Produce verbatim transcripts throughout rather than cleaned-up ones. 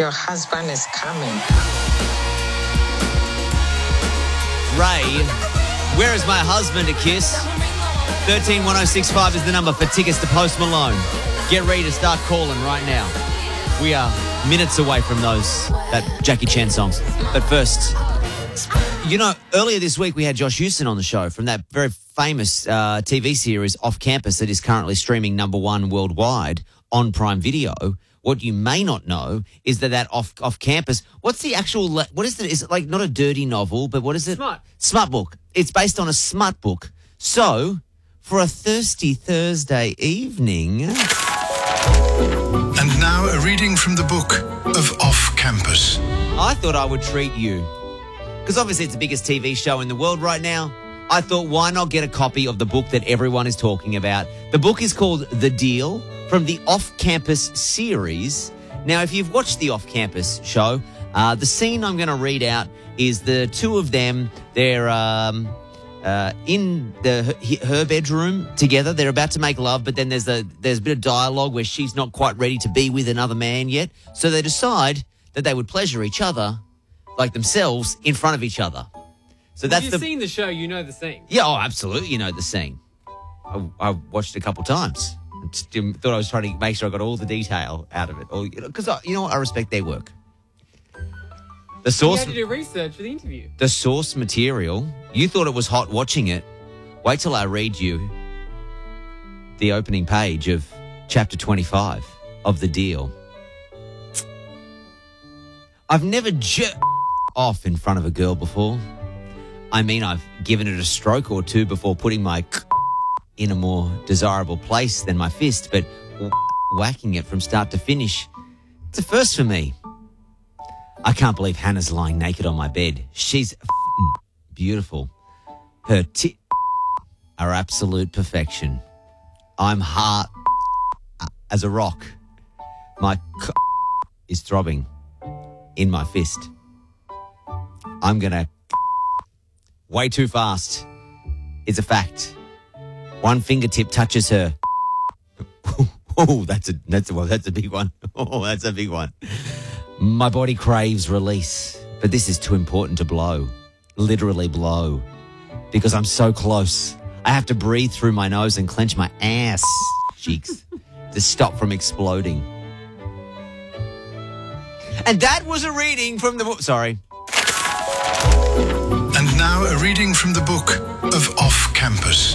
Your husband is coming. Ray, where is my husband a kiss? one three one oh six five is the number for tickets to Post Malone. Get ready to start calling right now. We are minutes away from those, that Jackie Chan songs. But first, you know, earlier this week we had Josh Houston on the show from that very famous uh, T V series Off Campus that is currently streaming number one worldwide on Prime Video. What you may not know is that that off off campus, what's the actual, what is it? Is it like not a dirty novel, but what is it? Smut. Smut book. It's based on a smut book. So, for a thirsty Thursday evening. And now a reading from the book of Off Campus. I thought I would treat you, because obviously it's the biggest T V show in the world right now. I thought, why not get a copy of the book that everyone is talking about? The book is called The Deal, from the Off Campus series. Now, if you've watched the Off Campus show, uh, the scene I'm going to read out is the two of them. They're um, uh, in the her bedroom together. They're about to make love, but then there's a there's a bit of dialogue where she's not quite ready to be with another man yet. So they decide that they would pleasure each other, like themselves, in front of each other. So that's If the you've seen the show, you know the scene. yeah. Oh, absolutely, you know the scene. I, I watched it a couple times. Thought I was trying to make sure I got all the detail out of it, because you, know, you know what, I respect their work. The You source, had to do research for the interview. the source material. You thought it was hot watching it. Wait till I read you the opening page of chapter twenty-five of The Deal. I've never jerked off in front of a girl before. I mean, I've given it a stroke or two before putting my in a more desirable place than my fist, but whacking it from start to finish, it's a first for me. I can't believe Hannah's lying naked on my bed. She's beautiful. Her tits are absolute perfection. I'm hard as a rock. My is throbbing in my fist. I'm gonna way too fast. It's a fact. One fingertip touches her. Oh, that's a that's a, well, that's a big one. Oh, that's a big one. My body craves release, but this is too important to blow. Literally blow, because I'm so close. I have to breathe through my nose and clench my ass cheeks to stop from exploding. And that was a reading from the book. Sorry. And now a reading from the book of Off Campus.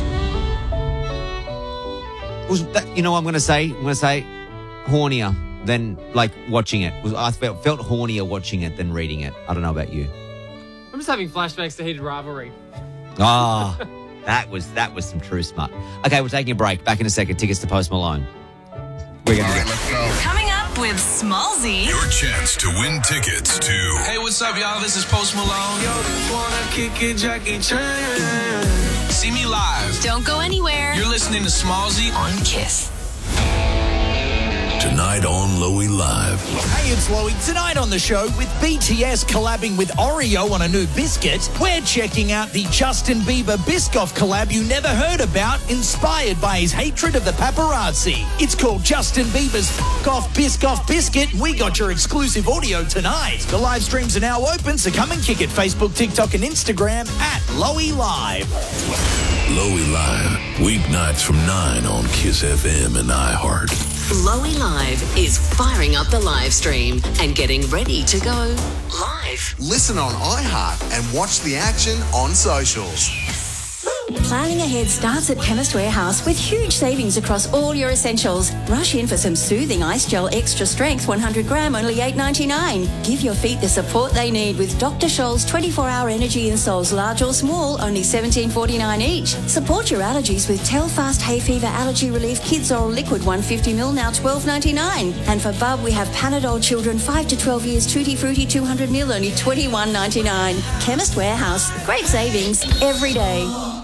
Was that, you know what I'm going to say? I'm going to say hornier than, like, watching it. Was I felt, felt hornier watching it than reading it. I don't know about you. I'm just having flashbacks to Heated Rivalry. Ah, that was that was some true smut. Okay, we're taking a break. Back in a second. Tickets to Post Malone. We're going to get... Let's go. Coming up with Smallzy. Your chance to win tickets to Hey, what's up, y'all? This is Post Malone. Yo, just wanna kick it, Jackie Chan. See me live. Don't go anywhere. You're listening to Smallzy on Kiss. tonight on Loey Live. Hey, it's Loey. Tonight on the show, with B T S collabing with Oreo on a new biscuit, we're checking out the Justin Bieber Biscoff collab you never heard about, inspired by his hatred of the paparazzi. It's called Justin Bieber's F*** Off Biscoff Biscuit. We got your exclusive audio tonight. The live streams are now open, so come and kick it. Facebook, TikTok, and Instagram at Loey Live. Loey Live, weeknights from nine on Kiss F M and iHeart. Loey Live is firing up the live stream and getting ready to go live. Listen on iHeart and watch the action on socials. Planning ahead starts at Chemist Warehouse with huge savings across all your essentials. Rush in for some soothing ice gel extra strength one hundred gram, only eight ninety-nine. Give your feet the support they need with Doctor Scholl's twenty-four hour energy insoles, large or small, only seventeen forty-nine each. Support your allergies with Telfast Hay Fever Allergy Relief Kids Oral Liquid one hundred fifty milliliters, now twelve ninety-nine. And for Bub, we have Panadol Children five to twelve years Tutti Frutti two hundred milliliters, only twenty-one ninety-nine. Chemist Warehouse, great savings every day.